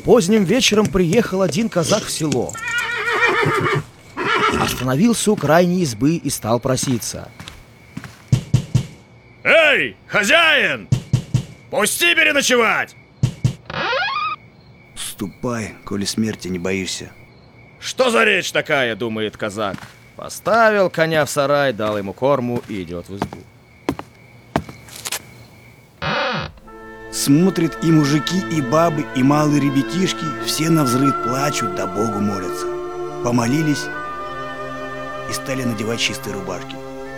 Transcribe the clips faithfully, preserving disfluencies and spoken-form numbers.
Поздним вечером приехал один казак в село. Остановился у крайней избы и стал проситься. Эй, хозяин! Пусти переночевать! Ступай, коли смерти не боишься. Что за речь такая, думает казак. Поставил коня в сарай, дал ему корму и идет в избу. Смотрят и мужики, и бабы, и малые ребятишки, все навзрыд плачут, да Богу молятся. Помолились и стали надевать чистые рубашки.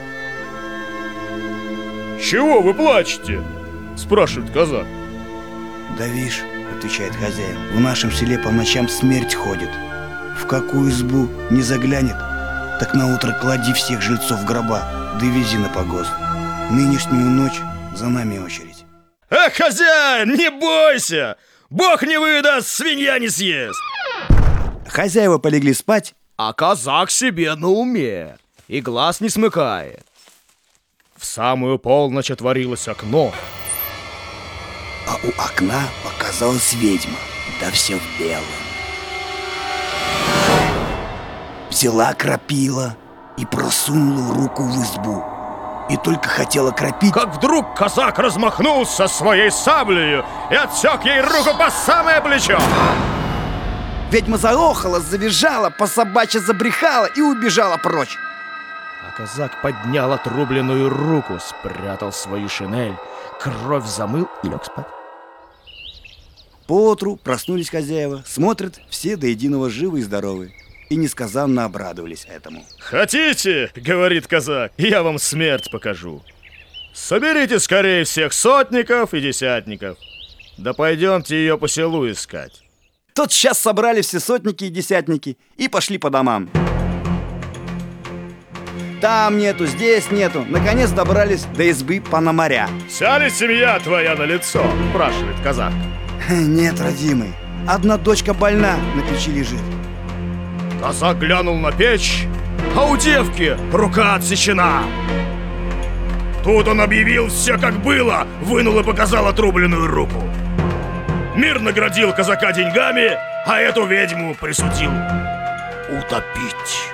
Чего вы плачете? Спрашивает казак. Да вишь, отвечает хозяин, в нашем селе по ночам смерть ходит. В какую избу не заглянет, так наутро клади всех жильцов в гроба, да и вези на погост. Нынешнюю ночь за нами очередь. Эх, хозяин, не бойся! Бог не выдаст, свинья не съест! Хозяева полегли спать, а казак себе на уме и глаз не смыкает. В самую полночь отворилось окно. А у окна показалась ведьма, да все в белом. Взяла крапила и просунула руку в избу. И только хотела кропить, как вдруг казак размахнулся своей саблею и отсек ей руку по самое плечо. Ведьма заохала, завизжала, по-собачьи забрехала и убежала прочь. А казак поднял отрубленную руку, спрятал свою шинель, кровь замыл и лег спать. Поутру проснулись хозяева, смотрят, все до единого живы и здоровы. И несказанно обрадовались этому. Хотите, говорит казак, я вам смерть покажу. Соберите скорее всех сотников и десятников. Да пойдемте ее по селу искать. Тотчас собрали все сотники и десятники и пошли по домам. Там нету, здесь нету. Наконец добрались до избы Пономаря. Вся ли семья твоя на лицо? Спрашивает казак. Нет, родимый, одна дочка больна, на печи лежит. Казак глянул на печь, а у девки рука отсечена. Тут он объявил все как было, вынул и показал отрубленную руку. Мир наградил казака деньгами, а эту ведьму присудил утопить.